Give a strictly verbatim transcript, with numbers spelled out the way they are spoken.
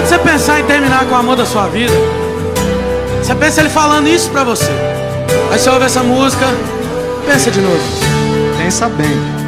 Quando você pensar em terminar com o amor da sua vida, você pensa ele falando isso pra você. Aí você ouve essa música, pensa de novo. Pensa bem.